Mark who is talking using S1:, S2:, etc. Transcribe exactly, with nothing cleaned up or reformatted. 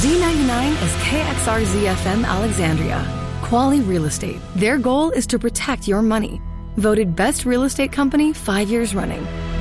S1: D ninety-nine is K X R Z F M Alexandria. Quality Real Estate. Their goal is to protect your money. Voted Best Real Estate Company five years running.